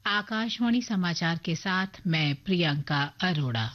आकाशवाणी समाचार के साथ मैं प्रियंका अरोड़ा।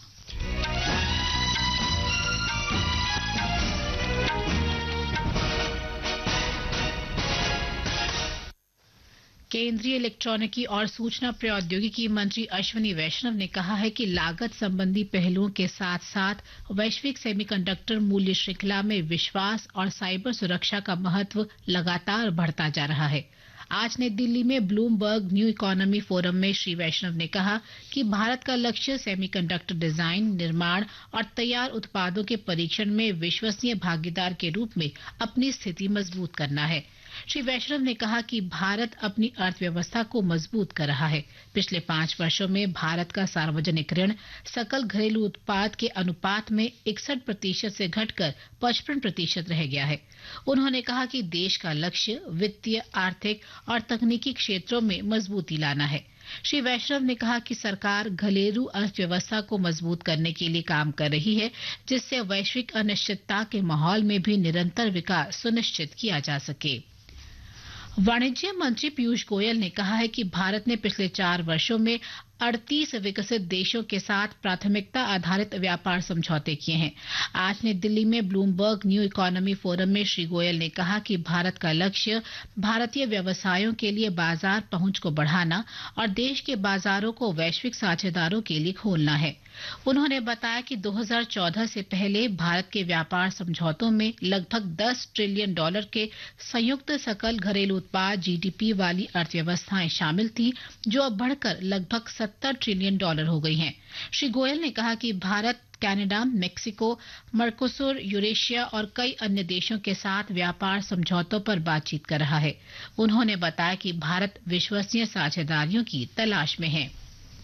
केंद्रीय इलेक्ट्रॉनिकी और सूचना प्रौद्योगिकी मंत्री अश्विनी वैष्णव ने कहा है कि लागत संबंधी पहलुओं के साथ साथ वैश्विक सेमीकंडक्टर मूल्य श्रृंखला में विश्वास और साइबर सुरक्षा का महत्व लगातार बढ़ता जा रहा है। आज नई दिल्ली में ब्लूमबर्ग न्यू इकोनॉमी फोरम में श्री वैष्णव ने कहा कि भारत का लक्ष्य सेमीकंडक्टर डिजाइन, निर्माण और तैयार उत्पादों के परीक्षण में विश्वसनीय भागीदार के रूप में अपनी स्थिति मजबूत करना है। श्री वैष्णव ने कहा कि भारत अपनी अर्थव्यवस्था को मजबूत कर रहा है। पिछले 5 वर्षों में भारत का सार्वजनिक ऋण सकल घरेलू उत्पाद के अनुपात में 61% से घटकर 55% रह गया है। उन्होंने कहा कि देश का लक्ष्य वित्तीय, आर्थिक और तकनीकी क्षेत्रों में मजबूती लाना है। श्री वैष्णव ने कहा कि सरकार घरेलू अर्थव्यवस्था को मजबूत करने के लिए काम कर रही है, जिससे वैश्विक अनिश्चितता के माहौल में भी निरंतर विकास सुनिश्चित किया जा सके। वाणिज्य मंत्री पीयूष गोयल ने कहा है कि भारत ने पिछले 4 वर्षों में 38 विकसित देशों के साथ प्राथमिकता आधारित व्यापार समझौते किए हैं। आज नई दिल्ली में ब्लूमबर्ग न्यू इकोनॉमी फोरम में श्री गोयल ने कहा कि भारत का लक्ष्य भारतीय व्यवसायों के लिए बाजार पहुंच को बढ़ाना और देश के बाजारों को वैश्विक साझेदारों के लिए खोलना है। उन्होंने बताया कि 2014 से पहले भारत के व्यापार समझौतों में लगभग $10 ट्रिलियन के संयुक्त सकल घरेलू उत्पाद जीडीपी वाली अर्थव्यवस्थाएं शामिल थी, जो अब बढ़कर लगभग $70 ट्रिलियन हो गई हैं। श्री गोयल ने कहा कि Bharat Canada, Mexico, Mercosur, Eurasia और कई अन्य देशों के साथ व्यापार समझौतों पर बातचीत कर रहा है। उन्होंने बताया कि भारत विश्वसनीय साझेदारियों की तलाश में है।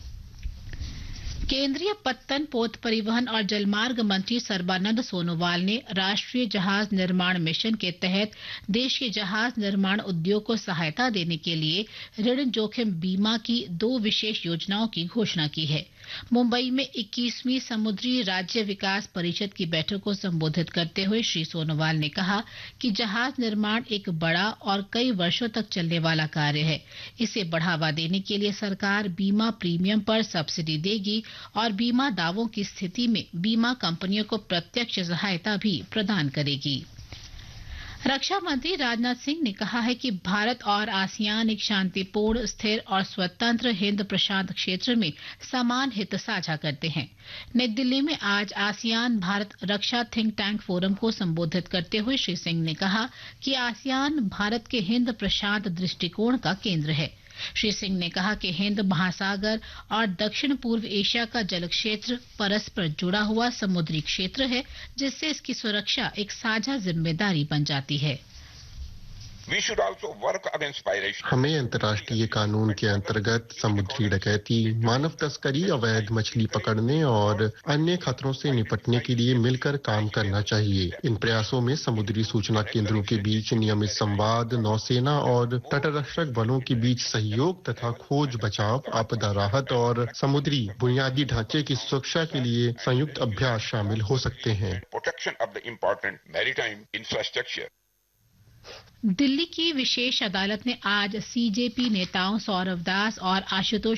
केंद्रीय पत्तन, पोत परिवहन और जलमार्ग मंत्री सर्बानंद सोनोवाल ने राष्ट्रीय जहाज निर्माण मिशन के तहत देश के जहाज निर्माण उद्योग को सहायता देने के लिए ऋण जोखिम बीमा की 2 विशेष योजनाओं की घोषणा की है। मुंबई में 21वीं समुद्री राज्य विकास परिषद की बैठक को संबोधित करते हुए श्री सोनोवाल ने कहा कि जहाज निर्माण एक बड़ा और कई वर्षों तक चलने वाला कार्य है। इसे बढ़ावा देने के लिए सरकार बीमा प्रीमियम पर सब्सिडी देगी और बीमा दावों की स्थिति में बीमा कंपनियों को प्रत्यक्ष सहायता भी प्रदान करेगी। रक्षा मंत्री राजनाथ सिंह ने कहा है कि भारत और आसियान एक शांतिपूर्ण, स्थिर और स्वतंत्र हिंद प्रशांत क्षेत्र में समान हित साझा करते हैं। नई दिल्ली में आज आसियान भारत रक्षा थिंक टैंक फोरम को संबोधित करते हुए श्री सिंह ने कहा कि आसियान भारत के हिंद प्रशांत दृष्टिकोण का केंद्र है। श्री सिंह ने कहा कि हिंद महासागर और दक्षिण पूर्व एशिया का जल क्षेत्र परस्पर जुड़ा हुआ समुद्री क्षेत्र है, जिससे इसकी सुरक्षा एक साझा जिम्मेदारी बन जाती है। हमें अंतर्राष्ट्रीय कानून के अंतर्गत समुद्री डकैती, मानव तस्करी, अवैध मछली पकड़ने और अन्य खतरों से निपटने के लिए मिलकर काम करना चाहिए। इन प्रयासों में समुद्री सूचना केंद्रों के बीच नियमित संवाद, नौसेना और तटरक्षक बलों के बीच सहयोग तथा खोज बचाव, आपदा राहत और समुद्री बुनियादी ढांचे की सुरक्षा के लिए संयुक्त अभ्यास शामिल हो सकते हैं। दिल्ली की विशेष अदालत ने आज सीजेपी नेताओं सौरव दास और आशुतोष